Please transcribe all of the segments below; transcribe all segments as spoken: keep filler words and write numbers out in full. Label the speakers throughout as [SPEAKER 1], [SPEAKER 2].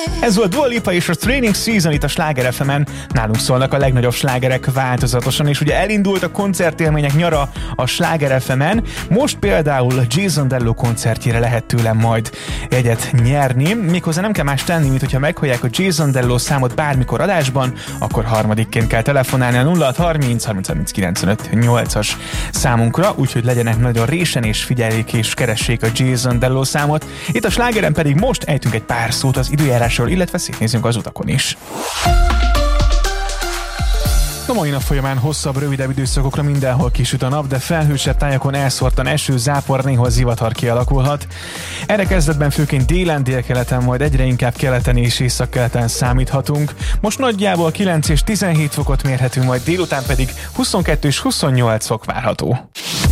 [SPEAKER 1] Ez volt Dua Lipa és a Training Season itt a Sláger ef emen. Nálunk szólnak a legnagyobb slágerek változatosan, és ugye elindult a koncertélmények nyara a Sláger ef emen. Most például Jason Derulo koncertjére lehet tőlem majd egyet nyerni. Méghozzá nem kell más tenni, mint hogyha meghallják a Jason Derulo számot bármikor adásban, akkor harmadikként kell telefonálni a nulla hat harminc harminc harminc kilencvenöt nyolcas számunkra, úgyhogy legyenek nagyon résen és figyeljék és keressék a Jason Derulo számot. Itt a Slágeren pedig most ejtünk egy pár szót az időjárásról, illetve szétnézünk az utakon is. A mai nap folyamán hosszabb, rövidebb időszakokra mindenhol kisüt a nap, de felhősebb tájakon elszórtan eső, zápor, néhol zivatar kialakulhat. Erre kezdetben főként délen, délkeleten, majd egyre inkább keleten és északkeleten számíthatunk. Most nagyjából kilenc és tizenhét fokot mérhetünk, majd délután pedig huszonkettő és huszonnyolc fok várható.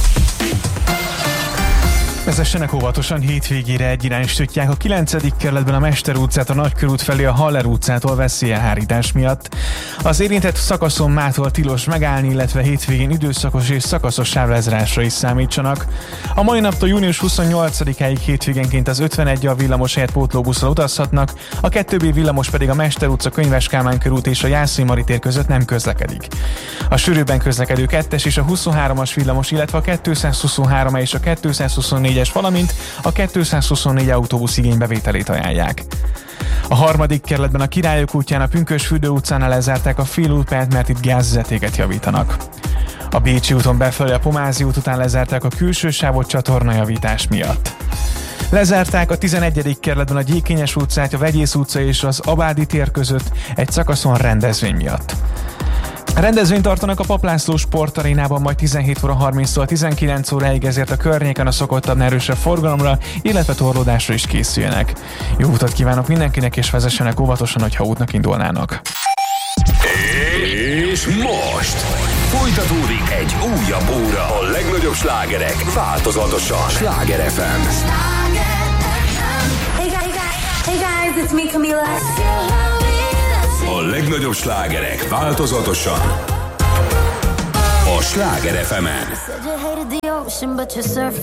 [SPEAKER 1] Vezessenek óvatosan, hétvégére egy iránysütják a kilencedik kerületben a Mester utcát a Nagykörút felé a Haller utcától veszélyelhárítás miatt. Az érintett szakaszon mától tilos megállni, illetve hétvégén időszakos és szakaszos sávlezárásra is számítsanak. A mai naptól június huszonnyolcadikáig hétvégenként az ötvenegy a villamos helyett pótlóbusszal utazhatnak, a kettő bé villamos pedig a Mester utca, Könyves Kálmán körút és a Jászai Mari tér között nem közlekedik. A sűrűbben közlekedő kettes és a huszonhármas villamos, illetve a kétszázhuszonhárom és a kétszázhuszonnégyes, valamint a kétszázhuszonnégy autóbusz igénybevételét ajánlják. A harmadik kerületben a Királyok útján a Pünkösfürdő utcánál lezárták a félútpályát, mert itt gázvezetéket javítanak. A Bécsi úton befelé a Pomázi út után lezárták a külső sávot csatornajavítás miatt. Lezárták a tizenegyedik kerületben a Gyékényes utcát, a Vegyész utca és az Abádi tér között egy szakaszon rendezvény miatt. A rendezvényt tartanak a Papp László sportarénában majd tizenhét óra harminctól tizenkilenc óráig, ezért a környéken a szokottabb erősebb forgalomra, illetve torlódásra is készüljenek. Jó utat kívánok mindenkinek, és vezessenek óvatosan, hogyha útnak indulnának.
[SPEAKER 2] És most folytatódik egy újabb óra. A legnagyobb slágerek változatosan. Sláger ef em.
[SPEAKER 3] Hey guys, hey guys, it's me, Camila.
[SPEAKER 2] A legnagyobb slágerek változatosan a Sláger ef emen.